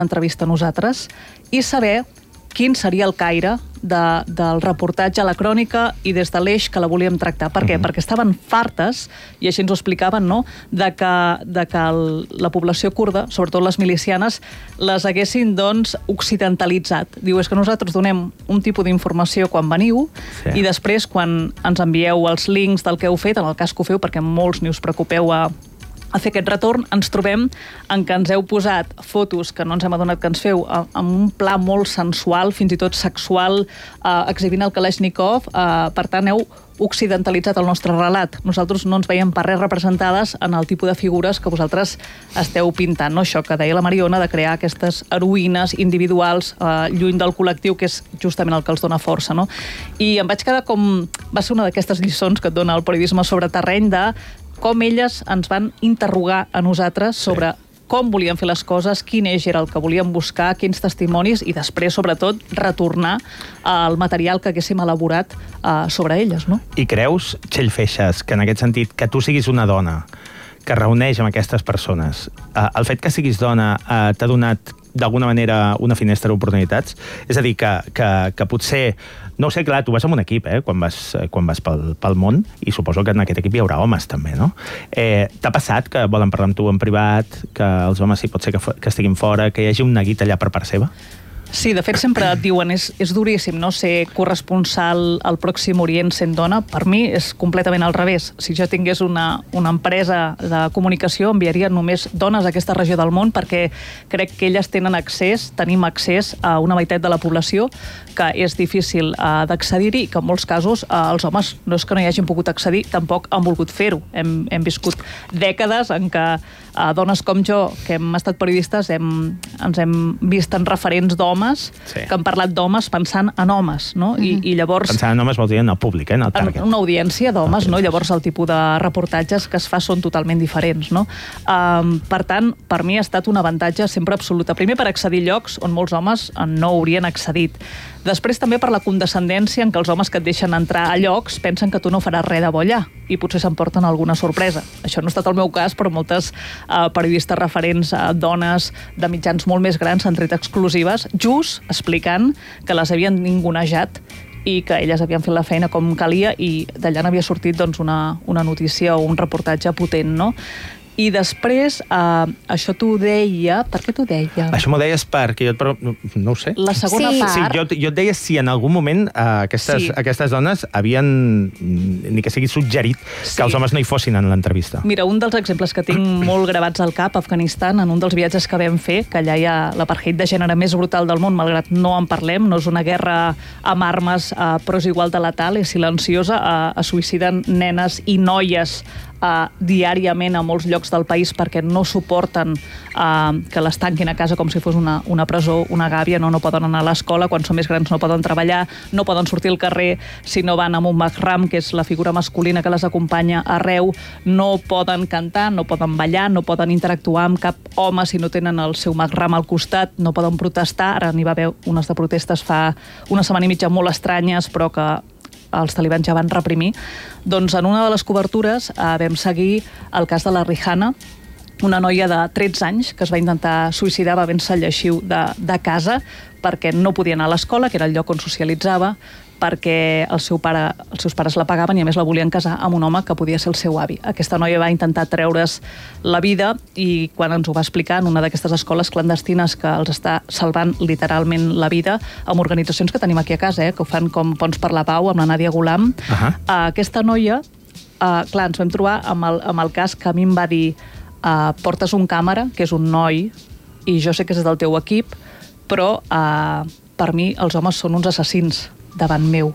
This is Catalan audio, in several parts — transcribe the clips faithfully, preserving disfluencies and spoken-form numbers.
entrevista a nosaltres i saber quin seria el caire de, del reportatge a la crònica i des de l'eix que la volíem tractar. Per què? Mm-hmm. Perquè estaven fartes, i així ens ho explicaven, no?, de que, de que el, la població kurda, sobretot les milicianes, les haguessin, doncs, occidentalitzat. Diu, és que nosaltres donem un tipus d'informació quan veniu, sí. i després, quan ens envieu els links del que heu fet, en el cas que ho feu, perquè molts ni us preocupeu a a fer aquest retorn, ens trobem en què ens heu posat fotos que no ens hem adonat que ens feu amb un pla molt sensual, fins i tot sexual, eh, exhibint el Kalashnikov, eh, per tant heu occidentalitzat el nostre relat. Nosaltres no ens veiem per res representades en el tipus de figures que vosaltres esteu pintant, no? Això que deia la Mariona, de crear aquestes heroïnes individuals eh, lluny del col·lectiu, que és justament el que els dona força, no? I em vaig quedar com... Va ser una d'aquestes lliçons que et dona el periodisme sobre terreny de com elles ens van interrogar a nosaltres sobre sí. com volien fer les coses, quin eix era el que volien buscar, quins testimonis, i després, sobretot, retornar el material que haguéssim elaborat uh, sobre elles, no? I creus, Txell Feixas, que en aquest sentit, que tu siguis una dona que reuneix amb aquestes persones, uh, el fet que siguis dona uh, t'ha donat d'alguna manera una finestra d'oportunitats? És a dir, que, que, que potser... No ho sé, clar, tu vas amb un equip, eh, quan vas, quan vas pel, pel món, i suposo que en aquest equip hi haurà homes, també, no? Eh, T'ha passat que volen parlar amb tu en privat, que els homes sí pot ser que, que estiguin fora, que hi hagi un neguit allà per part seva? Sí, de fet, sempre et diuen, és, és duríssim, no?, ser corresponsal al Pròxim Orient sent dona. Per mi és completament al revés. Si jo tingués una, una empresa de comunicació, enviaria només dones a aquesta regió del món, perquè crec que elles tenen accés, tenim accés a una meitat de la població que és difícil uh, d'accedir-hi, i que en molts casos uh, els homes no és que no hi hagin pogut accedir, tampoc han volgut fer-ho. Hem, hem viscut dècades en què uh, dones com jo, que hem estat periodistes, hem, ens hem vist en referents d'homes, sí. que han parlat d'homes pensant en homes, no? Mm-hmm. I, i llavors... Pensant en homes vol dir en el públic, eh? En el target. En una audiència d'homes, no? Llavors el tipus de reportatges que es fa són totalment diferents, no? Um, per tant, per mi ha estat un avantatge sempre absoluta. Primer, per accedir a llocs on molts homes no haurien accedit. Després també per la condescendència en què els homes que et deixen entrar a llocs pensen que tu no faràs res de bo allà i potser s'emporten alguna sorpresa. Això no ha estat el meu cas, però moltes uh, periodistes referents a uh, dones de mitjans molt més grans han tret exclusives just explicant que les havien ningunejat i que elles havien fet la feina com calia i d'allà n'havia sortit doncs, una, una notícia o un reportatge potent, no? I després, uh, això t'ho deia... Per què t'ho deia? Això m'ho deies perquè jo... Però, no, no ho sé. La segona sí. part... Sí, jo, jo et deia si en algun moment uh, aquestes, sí. aquestes dones havien, ni que sigui suggerit, sí. que els homes no hi fossin en l'entrevista. Mira, un dels exemples que tinc molt gravats al cap, Afganistan, en un dels viatges que vam fer, que allà hi ha l'apartheid de gènere més brutal del món, malgrat no en parlem, no és una guerra amb armes, uh, però és igual de letal, és silenciosa, uh, es suïciden nenes i noies Uh, diàriament a molts llocs del país perquè no suporten uh, que les tanquin a casa com si fos una, una presó, una gàbia, no, no poden anar a l'escola, quan són més grans no poden treballar, no poden sortir al carrer si no van amb un mahram, que és la figura masculina que les acompanya arreu, no poden cantar, no poden ballar, no poden interactuar amb cap home si no tenen el seu mahram al costat, no poden protestar. Ara n'hi va haver unes de protestes fa una setmana i mitja molt estranyes, però que els talibans ja van reprimir. Doncs en una de les cobertures eh, vam seguir el cas de la Rihanna, una noia de tretze anys que es va intentar suïcidar, va vèncer el lleixiu de, de casa perquè no podia anar a l'escola, que era el lloc on socialitzava, perquè el seu pare, els seus pares la pagaven i a més la volien casar amb un home que podia ser el seu avi. Aquesta noia va intentar treure's la vida i quan ens ho va explicar en una d'aquestes escoles clandestines que els està salvant literalment la vida, amb organitzacions que tenim aquí a casa, eh, que ho fan com Ponts per la Pau, amb la Nàdia Gulam. Uh-huh. Uh, aquesta noia, uh, clar, ens vam trobar amb el, amb el cas que a mi em va dir uh, portes un càmera, que és un noi, i jo sé que és del teu equip, però uh, per mi els homes són uns assassins davant meu.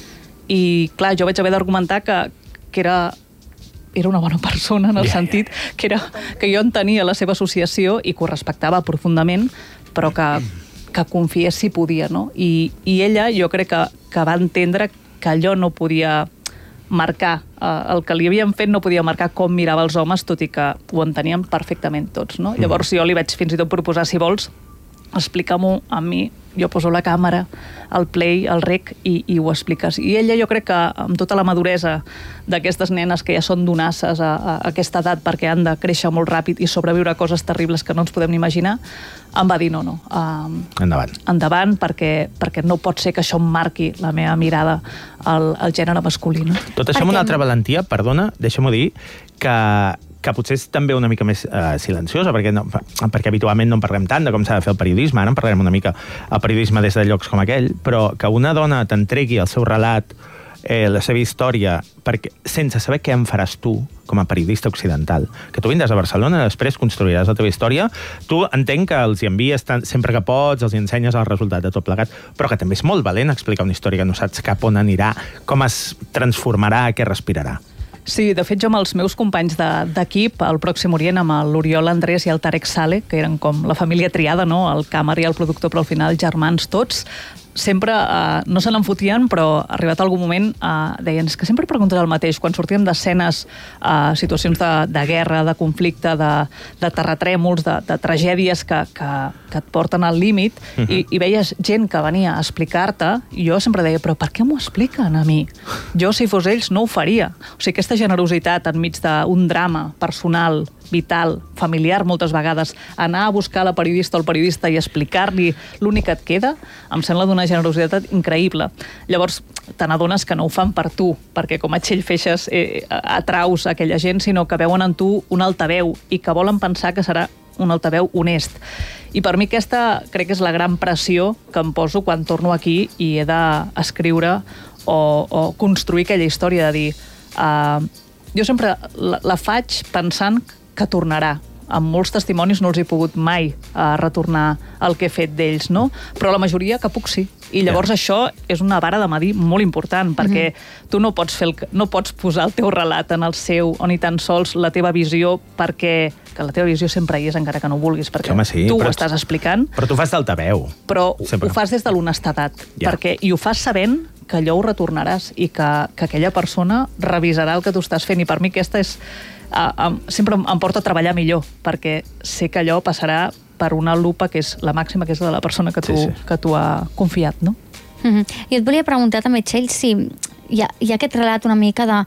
I, clar, jo vaig haver d'argumentar que, que era, era una bona persona, en el yeah, sentit yeah. Que, era, que jo entenia la seva associació i que ho respectava profundament, però que, que confiés si podia, no? I, i ella, jo crec que, que va entendre que allò no podia marcar, eh, el que li havien fet no podia marcar com mirava els homes, tot i que ho enteníem perfectament tots, no? Mm. Llavors jo li vaig fins i tot proposar, si vols, explica-m'ho a mi, jo poso la càmera, el play, el rec i, i ho expliques. I ella, jo crec que amb tota la maduresa d'aquestes nenes que ja són donasses a, a aquesta edat perquè han de créixer molt ràpid i sobreviure a coses terribles que no ens podem ni imaginar, em va dir no, no. Um, endavant. Endavant, perquè, perquè no pot ser que això em marqui la meva mirada al, al gènere masculí. No? Tot això amb una altra valentia, perdona, deixa'm-ho dir, que que potser és també una mica més uh, silenciosa, perquè, no, perquè habitualment no en parlem tant de com s'ha de fer el periodisme, ara en parlarem una mica el periodisme des de llocs com aquell, però que una dona t'entregui el seu relat, eh, la seva història, perquè, sense saber què en faràs tu com a periodista occidental, que tu vindràs a Barcelona, després construiràs la teva història, tu entenc que els hi envies tant, sempre que pots, els hi ensenyes el resultat de tot plegat, però que també és molt valent explicar una història que no saps cap on anirà, com es transformarà, què respirarà. Sí, de fet, jo amb els meus companys d'equip, al Pròxim Orient, amb l'Oriol Andrés i el Tarek Saleh, que eren com la família triada, no? El càmer i el productor, però al final germans tots, sempre eh, no se n'enfotien, però arribat algun moment eh, deien que sempre preguntes el mateix. Quan sortíem d'escenes, eh, situacions de, de guerra, de conflicte, de, de terratrèmols, de, de tragèdies que, que, que et porten al límit, uh-huh. i, i veies gent que venia a explicar-te, i jo sempre deia, però per què m'ho expliquen a mi? Jo, si fos ells, no ho faria. O sigui, aquesta generositat enmig d'un drama personal, vital, familiar, moltes vegades, anar a buscar la periodista o el periodista i explicar-li l'únic que et queda, em sembla d'una generositat increïble. Llavors, te n'adones que no ho fan per tu, perquè com a Txell Feixes eh, atraus aquella gent, sinó que veuen en tu un altaveu i que volen pensar que serà un altaveu honest. I per mi aquesta crec que és la gran pressió que em poso quan torno aquí i he d'escriure o, o construir aquella història de dir uh, jo sempre la, la faig pensant que tornarà. Amb molts testimonis no els he pogut mai uh, retornar el que he fet d'ells, no? Però la majoria que puc sí. I llavors yeah. això és una vara de medir molt important, perquè mm-hmm. tu no pots, fer el, no pots posar el teu relat en el seu, o ni tan sols la teva visió, perquè que la teva visió sempre hi és, encara que no ho vulguis, perquè home, sí, tu ho estàs explicant. Però tu fas d'altaveu. Però sempre. Ho fas des de l'honestedat, yeah. perquè, i ho fas sabent que allò ho retornaràs i que, que aquella persona revisarà el que tu estàs fent. I per mi aquesta és... Uh, um, sempre em, em porta a treballar millor, perquè sé que allò passarà per una lupa que és la màxima, que és la de la persona que tu, sí, sí. que tu ha confiat, no? Mm-hmm. I et volia preguntar també, Txell, si hi ha, hi ha aquest relat una mica de,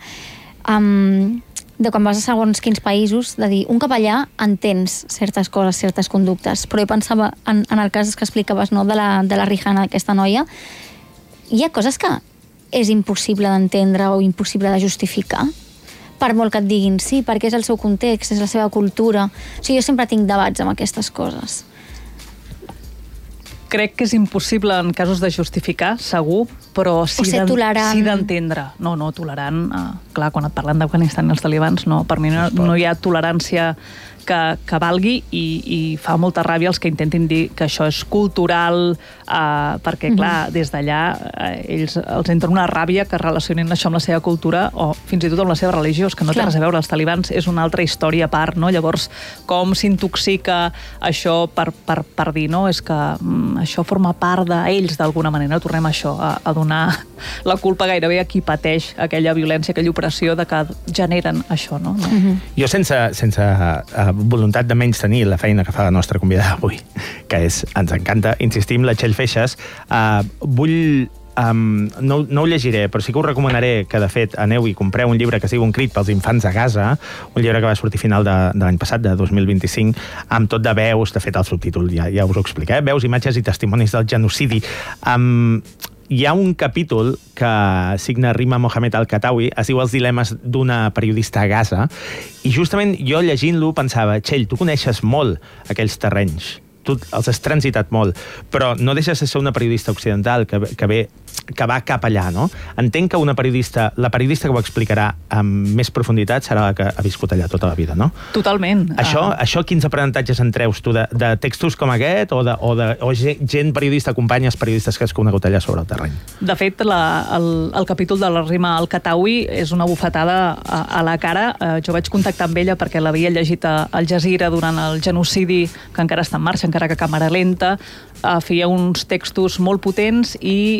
um, de quan vas a segons quins països, de dir, un cap allà entens certes coses, certes conductes, però jo pensava, en, en el cas que explicaves, no, de la, de la Rihanna, aquesta noia, hi ha coses que és impossible d'entendre o impossible de justificar, per molt que et diguin sí, perquè és el seu context, és la seva cultura. O sigui, jo sempre tinc debats amb aquestes coses. Crec que és impossible en casos de justificar, segur, però sí d'entendre. Sí no, no, tolerant. Uh, clar, quan et parlen d'Afganistan i els talibans, no, per mi no, no hi ha tolerància que, que valgui i, i fa molta ràbia els que intentin dir que això és cultural, eh, perquè, clar, des d'allà eh, ells els entra una ràbia que relacionin això amb la seva cultura o fins i tot amb la seva religió, que no clar. Té res a veure. Els talibans és una altra història a part, no? Llavors, com s'intoxica això per, per, per dir, no? És que mm, això forma part d'ells d'alguna manera. Tornem a això, a, a donar la culpa gairebé a qui pateix aquella violència, aquella opressió de que generen això, no? no? Uh-huh. Jo, sense, sense uh, voluntat de menys tenir la feina que fa la nostra convidada avui, que és, ens encanta, insistim, la Txell Feixes, uh, vull... Um, no, no ho llegiré, però sí que us recomanaré que, de fet, aneu i compreu un llibre que sigui un crit pels infants a Gaza, un llibre que va sortir final de, de l'any passat, de dos mil vint-i-cinc, amb tot de veus, de fet, el subtítol ja, ja us ho expliqué, veus, imatges i testimonis del genocidi. Um, hi ha un capítol que signa Rima Mohamed Al-Katawi, es diu Els dilemes d'una periodista a Gaza, i justament jo llegint-lo pensava, Txell, tu coneixes molt aquells terrenys, tu els has transitat molt, però no deixes de ser una periodista occidental que, que, ve, que va cap allà, no? Entenc que una periodista, la periodista que ho explicarà amb més profunditat serà la que ha viscut allà tota la vida, no? Totalment. Això, uh... això quins aprenentatges en treus tu de, de textos com aquest o, de, o, de, o gent periodista, companyes periodistes que has conegut allà sobre el terreny? De fet, la, el, el capítol de la Rima Al-Katawi és una bufetada a, a la cara. Uh, jo vaig contactar amb ella perquè l'havia llegit a Al Jazeera durant el genocidi que encara està en marxa, encara que a càmera lenta, uh, feia uns textos molt potents i, i vaig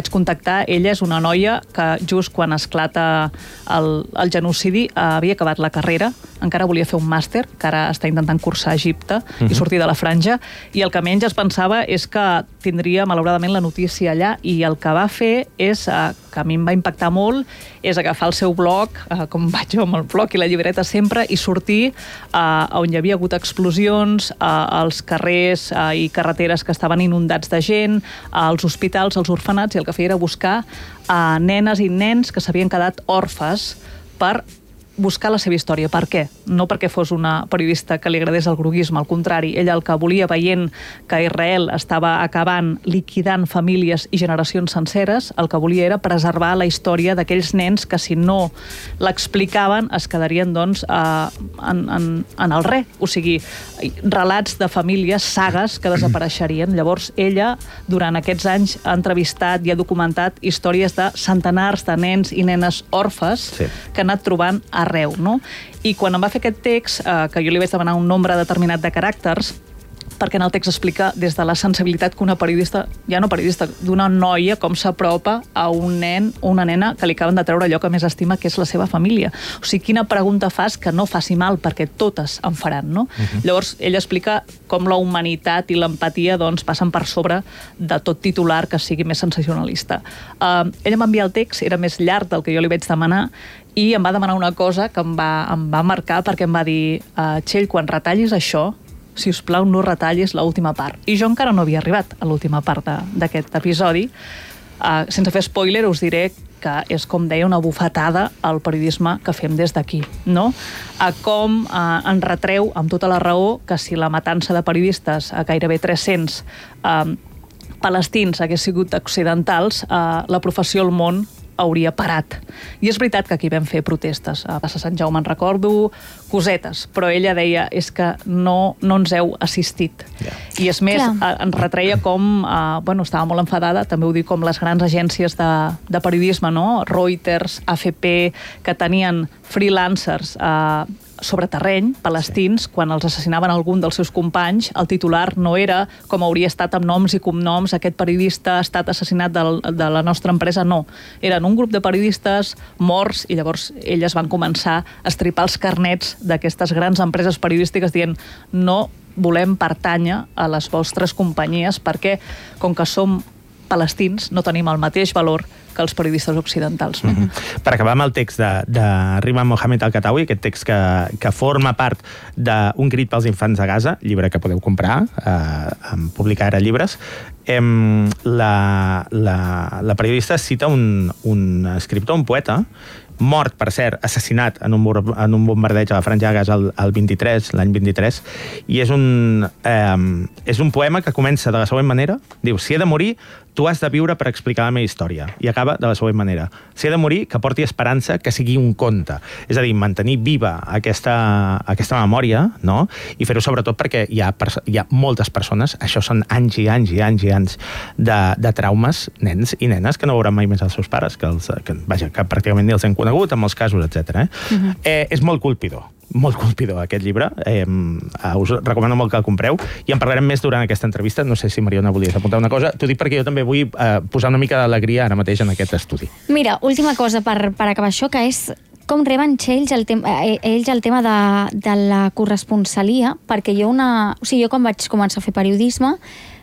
vaig contactar, ella és una noia que just quan esclata el, el genocidi havia acabat la carrera, encara volia fer un màster, que ara està intentant cursar a Egipte uh-huh. i sortir de la franja, i el que menys es pensava és que tindria, malauradament, la notícia allà, i el que va fer és, eh, que a mi em va impactar molt, és agafar el seu blog, eh, com vaig jo amb el blog i la llibreta sempre, i sortir eh, on hi havia hagut explosions, eh, als carrers eh, i carreteres que estaven inundats de gent, eh, als hospitals, als orfenats, i el que feia era buscar eh, nenes i nens que s'havien quedat orfes per buscar la seva història. Per què? No perquè fos una periodista que li agradés el groguisme, al contrari, ella el que volia, veient que Israel estava acabant, liquidant famílies i generacions senceres, el que volia era preservar la història d'aquells nens que, si no l'explicaven, es quedarien, doncs, eh, en, en, en el res. O sigui, relats de famílies, sagues que desapareixerien. Llavors, ella, durant aquests anys, ha entrevistat i ha documentat històries de centenars de nens i nenes orfes sí. que ha anat trobant arreu, no? I quan em va fer aquest text, eh, que jo li vaig demanar un nombre determinat de caràcters, perquè en el text explica des de la sensibilitat que una periodista, ja no periodista, d'una noia, com s'apropa a un nen o una nena que li acaben de treure allò que més estima, que és la seva família. O sigui, quina pregunta fas que no faci mal, perquè totes en faran, no? Uh-huh. Llavors, ella explica com la humanitat i l'empatia, doncs, passen per sobre de tot titular que sigui més sensacionalista. Uh, ella m'envia el text, era més llarg del que jo li vaig demanar, i em va demanar una cosa que em va, em va marcar, perquè em va dir, uh, Txell, quan retallis això, si us plau, no retallis l'última part. I jo encara no havia arribat a l'última part d'aquest episodi. Uh, sense fer spoiler, us diré que és, com deia, una bufetada al periodisme que fem des d'aquí, no? A com uh, en retreu, amb tota la raó, que si la matança de periodistes, a gairebé tres-cents uh, palestins, hagués sigut occidentals, uh, la professió al món hauria parat. I és veritat que aquí vam fer protestes. A Plaça Sant Jaume en recordo cosetes, però ella deia és que no, no ens heu assistit. Yeah. I és més, Clar. ens retreia com, eh, bueno, estava molt enfadada, també ho dic, com les grans agències de, de periodisme, no? Reuters, A F P, que tenien freelancers eh, sobre terreny, palestins, sí. quan els assassinaven algun dels seus companys, el titular no era com hauria estat amb noms i cognoms, aquest periodista ha estat assassinat de, de la nostra empresa, no. Eren un grup de periodistes morts, i llavors elles van començar a estripar els carnets d'aquestes grans empreses periodístiques dient no volem pertànyer a les vostres companyies perquè, com que som palestins, no tenim el mateix valor que els periodistes occidentals. No? Mm-hmm. Per acabar amb el text de, de Rima Mohamed Al-Katawi, aquest text que, que forma part d'Un crit pels infants de Gaza, llibre que podeu comprar, eh, publicar ara llibres, eh, la, la, la periodista cita un, un escriptor, un poeta, mort, per cert, assassinat en un, en un bombardeig a la Franja de Gaza el, el vint-i-tres, l'any vint-i-tres, i és un, eh, és un poema que comença de la següent manera, diu, si he de morir, tu has de viure per explicar la meva història. I acaba de la següent manera. Si he de morir, que porti esperança, que sigui un conte. És a dir, mantenir viva aquesta, aquesta memòria, no? I fer-ho sobretot perquè hi ha, hi ha moltes persones, això són anys i anys i anys i anys de, de traumes, nens i nenes, que no veuran mai més els seus pares, que, els, que, vaja, que pràcticament ni els hem conegut, en molts casos, etcètera. Eh? Uh-huh. eh, és molt colpidor. molt colpidor aquest llibre, eh, us recomano molt que el compreu, i en parlarem més durant aquesta entrevista. No sé si, Mariona, volies apuntar una cosa. T'ho dic perquè jo també vull eh, posar una mica d'alegria ara mateix en aquest estudi. Mira, última cosa per, per acabar això, que és com reben ells el, tem ells el tema de, de la corresponsalia, perquè jo una... O sigui, jo quan vaig començar a fer periodisme,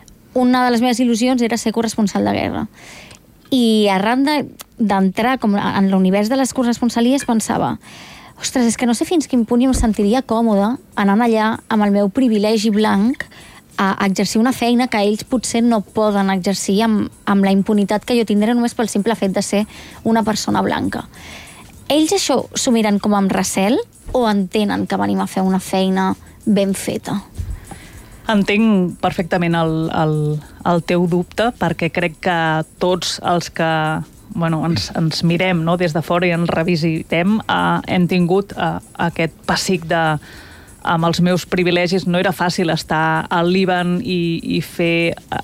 una de les meves il·lusions era ser corresponsal de guerra. I arran d'entrar com en l'univers de les corresponsalies pensava ostres, és que no sé fins quin punt jo em sentiria còmode anant allà amb el meu privilegi blanc a exercir una feina que ells potser no poden exercir amb, amb la impunitat que jo tindré només pel simple fet de ser una persona blanca. Ells això s'ho miren com amb recel o entenen que venim a fer una feina ben feta? Entenc perfectament el, el, el teu dubte, perquè crec que tots els que bueno, ens, ens mirem, no, des de fora i ens revisitem, eh, hem tingut eh, aquest pessic de amb els meus privilegis. No era fàcil estar al Líban i, i fer eh,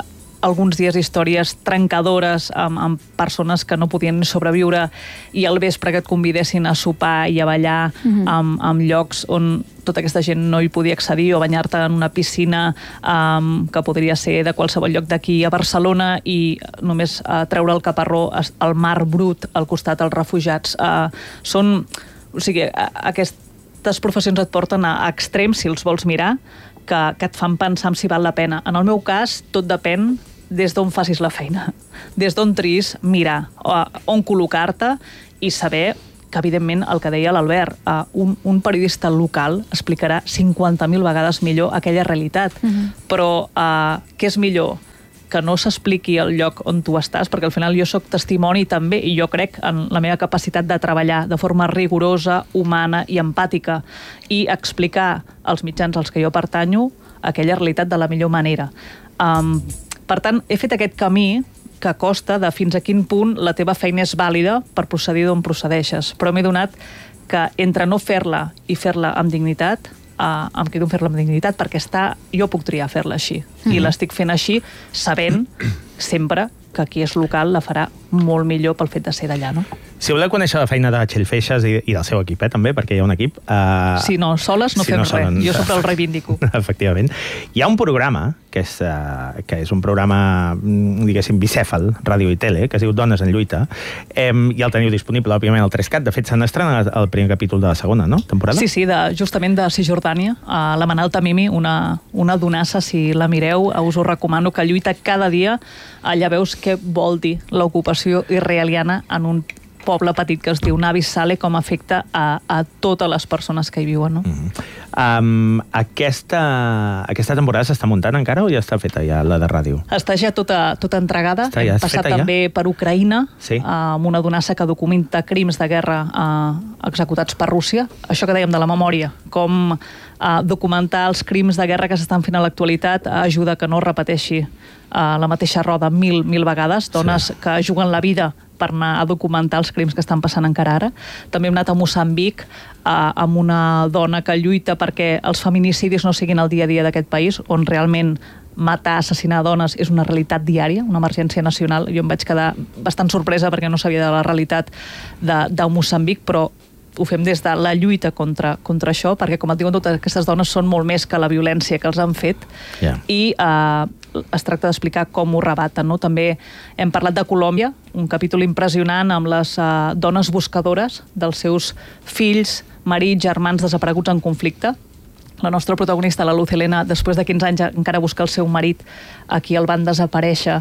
alguns dies històries trencadores amb, amb persones que no podien sobreviure i al vespre que et convidessin a sopar i a ballar mm-hmm. amb, amb llocs on tota aquesta gent no hi podia accedir, o banyar-te en una piscina um, que podria ser de qualsevol lloc d'aquí a Barcelona i només uh, treure el caparró al mar brut al costat dels refugiats. Uh, són, o sigui, uh, aquestes professions et porten a, a extrems, si els vols mirar, que, que et fan pensar si val la pena. En el meu cas, tot depèn des d'on facis la feina, des d'on triïs mirar, uh, on col·locar-te i saber que, evidentment, el que deia l'Albert, uh, un, un periodista local explicarà cinquanta mil vegades millor aquella realitat. Uh-huh. Però uh, què és millor? Que no s'expliqui el lloc on tu estàs, perquè al final jo sóc testimoni també, i jo crec en la meva capacitat de treballar de forma rigorosa, humana i empàtica, i explicar als mitjans als que jo pertanyo aquella realitat de la millor manera. Um, per tant, he fet aquest camí que costa de fins a quin punt la teva feina és vàlida per procedir d'on procedeixes. Però m'he donat que entre no fer-la i fer-la amb dignitat, uh, em quedo en fer-la amb dignitat, perquè està, jo puc triar fer-la així. Mm-hmm. I l'estic fent així sabent sempre que qui és local la farà molt millor pel fet de ser d'allà, no? Si voleu conèixer la feina de Txell Feixas i, i del seu equip, eh, també, perquè hi ha un equip... Uh... Si no, soles no si fem no res. Jo sempre el reivindico. Efectivament. Hi ha un programa, que és, uh, que és un programa, diguéssim, bicèfal, ràdio i tele, que es diu Dones en lluita, eh, i el teniu disponible, òbviament, al tres cat. De fet, s'han estrenat el primer capítol de la segona, no? Temporada? Sí, sí, de, justament de Cisjordània, a la Manal Tamimi, una, una donassa, si la mireu, us ho recomano, que lluita cada dia. Allà veus què vol dir l'ocupació israeliana en un poble petit que es diu Navis Sale, com afecta a, a totes les persones que hi viuen, no? Mm-hmm. um, aquesta, aquesta temporada s'està muntant encara o ja està feta ja la de ràdio? Està ja tota, tota entregada. Està ja Hem passat feta, també ja? per Ucraïna, sí. amb una donassa que documenta crims de guerra uh, executats per Rússia. Això que dèiem de la memòria, com uh, documentar els crims de guerra que s'estan fent a l'actualitat ajuda que no es repeteixi uh, la mateixa roda mil, mil vegades. Dones sí. que juguen la vida per anar a documentar els crims que estan passant encara ara. També hem anat a Moçambic eh, amb una dona que lluita perquè els feminicidis no siguin el dia a dia d'aquest país, on realment matar, assassinar dones és una realitat diària, una emergència nacional. Jo em vaig quedar bastant sorpresa perquè no sabia de la realitat de, de Moçambic, però ho fem des de la lluita contra, contra això, perquè, com et diuen, totes aquestes dones són molt més que la violència que els han fet, yeah. i eh, es tracta d'explicar com ho rebaten, no? També hem parlat de Colòmbia, un capítol impressionant amb les eh, dones buscadores dels seus fills, marits, germans desapareguts en conflicte. La nostra protagonista, la Luz Helena, després de quinze anys encara busca el seu marit, a qui el van desaparèixer,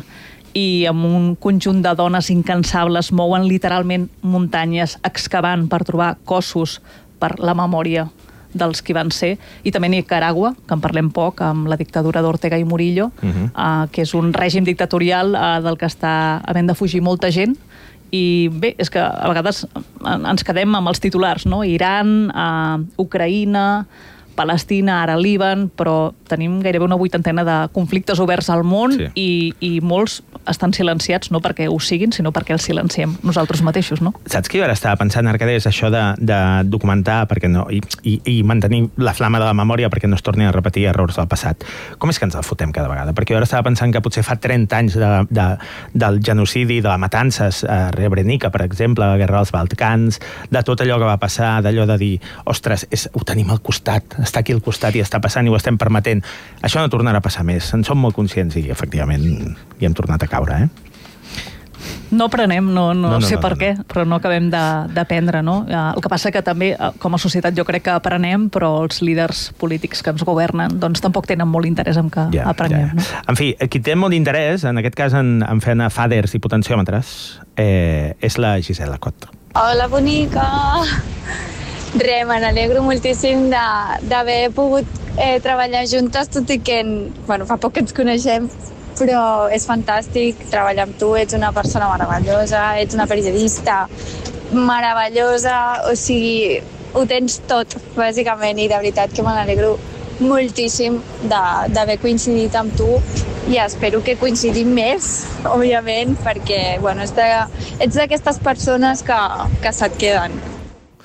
i amb un conjunt de dones incansables mouen literalment muntanyes excavant per trobar cossos per la memòria dels que van ser. I també Nicaragua, que en parlem poc, amb la dictadura d'Ortega i Murillo, uh-huh. eh, que és un règim dictatorial eh, del que està havent de fugir molta gent. I bé, és que a vegades ens quedem amb els titulars, no? Iran, eh, Ucraïna, Palestina, ara Líban, però tenim gairebé una vuitantena de conflictes oberts al món, sí. i, i molts estan silenciats no perquè ho siguin, sinó perquè els silenciem nosaltres mateixos, no? Saps que jo ara estava pensant, Arcadi, és això de, de documentar perquè no, i, i, i mantenir la flama de la memòria perquè no es tornin a repetir errors del passat. Com és que ens el fotem cada vegada? Perquè jo ara estava pensant que potser fa trenta anys de, de, del genocidi, de la matances a Srebrenica, per exemple, la guerra dels Balcans, de tot allò que va passar, d'allò de dir, ostres, és, ho tenim al costat, està aquí al costat i està passant i ho estem permetent. Això no tornarà a passar més. En som molt conscients i, efectivament, hi hem tornat a caure, eh? No aprenem, no, no, no, no sé no, per no, què, no. però no acabem d'aprendre, no? El que passa que també, com a societat, jo crec que aprenem, però els líders polítics que ens governen, doncs tampoc tenen molt interès en que ja, aprenguem, ja. no? En fi, qui té molt d'interès, en aquest cas en, en fer anar faders i potenciòmetres, eh, és la Gisela Cot. Hola, bonica! Re, me n'alegro moltíssim d'haver pogut eh, treballar juntes, tot i que bueno, fa poc que ens coneixem, però és fantàstic treballar amb tu, ets una persona meravellosa, ets una periodista meravellosa, o sigui, ho tens tot, bàsicament, i de veritat que me n'alegro moltíssim d'haver coincidit amb tu i espero que coincidim més, òbviament, perquè bueno, ets d'aquestes persones que, que se't queden.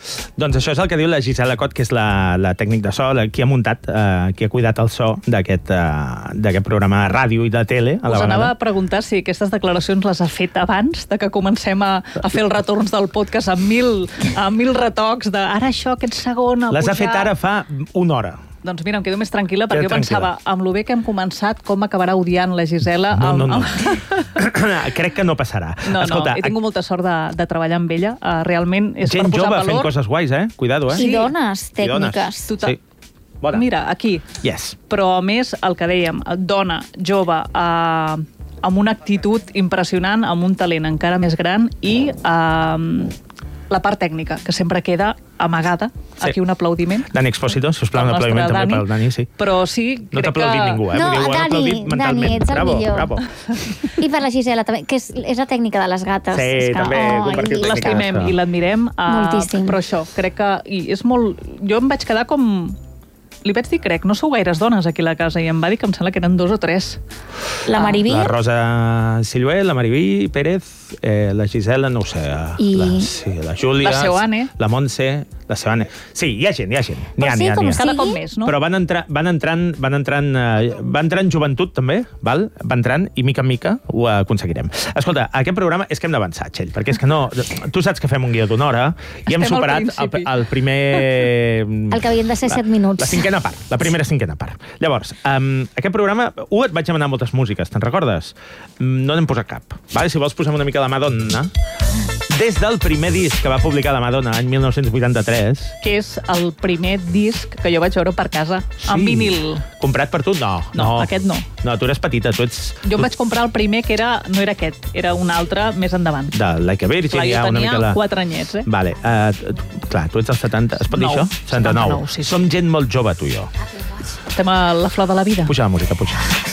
Doncs això és el que diu la Gisela Cot, que és la, la tècnic de so, la, qui ha muntat, eh, qui ha cuidat el so d'aquest uh, d'aquest programa de ràdio i de tele. A la Us anava vegada. a preguntar si aquestes declaracions les ha fet abans de que comencem a, a fer els retorns del podcast amb mil, amb mil retocs de ara això, aquest segon... a Les ha pujar. fet ara fa una hora. Doncs mira, em quedo més tranquil·la, perquè Queda jo pensava, tranquil·la. amb lo bé que hem començat, com acabarà odiant la Gisela... No, amb, no, no. amb- Crec que no passarà. No, Escolta, no, he tingut molta sort de, de treballar amb ella. Uh, realment és gent per posar jove en fent valor. coses guais, eh? Cuidado, eh? I dones I dones. tècniques. Total. Sí. Bona. Mira, aquí. Yes. Però a més, el que dèiem, dona, jove, eh, amb una actitud impressionant, amb un talent encara més gran i eh, la part tècnica, que sempre queda amagada. Sí. Aquí un aplaudiment. Dani Expósito, sisplau, un El nostre aplaudiment també Dani. pel Dani, sí. Però sí, No crec t'ha aplaudit que... ningú, eh? No, Vull dir, ho han Dani, aplaudit Dani, mentalment. ets el bravo, millor. bravo. I per la Gisela també, que és, és la tècnica de les gates. Sí, és que, també, compartir i- tècnica. L'estimem i l'admirem. Uh, Moltíssim. Però això, crec que... I és molt... Jo em vaig quedar com... Li vaig dir, crec, no sou gaires dones aquí a la casa, i em va dir que em sembla que eren dos o tres. La Maribí, La Rosa Sillué, la Maribí Pérez, eh, la Gisela, no ho sé, I- la, sí, la Júlia, La Seoane. la Montse, la Seoane. Sí, hi ha gent, hi ha gent. N'hi Però ha, sí, n'hi ha, com n'hi ha. sí. Cada cop més, no? Però van, entrar, van entrant, van entrant, eh, va entrant joventut també, val? Va entrant i mica en mica ho aconseguirem. Escolta, aquest programa és que hem d'avançar, Txell, perquè és que no... Tu saps que fem un guió d'una hora i hem Estem al superat el, principi. el primer... el que havien de ser set minuts. La cinquena part, la primera cinquena part. Llavors, um, aquest programa, un, et vaig demanar moltes músiques, te'n recordes? Mm, No n'hem posat cap. Vale? Si vols posem una mica la Madonna. Des del primer disc que va publicar la Madonna, any mil nou-cents vuitanta-tres. Que és el primer disc que jo vaig veure per casa, Sí. amb vinil. Comprat per tu? No. No, aquest no. No, tu eres petita, tu ets... Jo em tu- vaig comprar el primer, que era no era aquest, era un altre més endavant. De Like a Virgin, Clar, hi jo ha una tenia mica la... quatre anyets, eh? Vale, uh, clar, tu ets dels setanta... Es pot dir Nou. això? setanta-nou. setanta-nou, sí, sí. Som gent molt jove, tu i jo. Estem a la flor de la vida. Puja la música, puja.